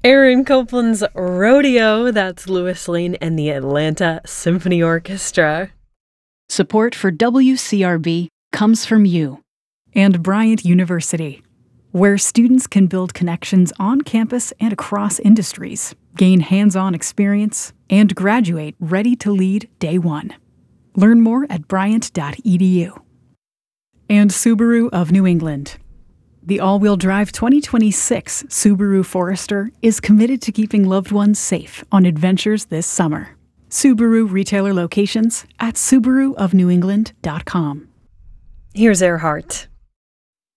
Aaron Copland's Rodeo, that's Lois Lane and the Atlanta Symphony Orchestra. Support for WCRB comes from you and Bryant University, where students can build connections on campus and across industries, gain hands-on experience, and graduate ready to lead day one. Learn more at bryant.edu. And Subaru of New England. The all-wheel drive 2026 Subaru Forester is committed to keeping loved ones safe on adventures this summer. Subaru retailer locations at subaruofnewengland.com. Here's Earhart.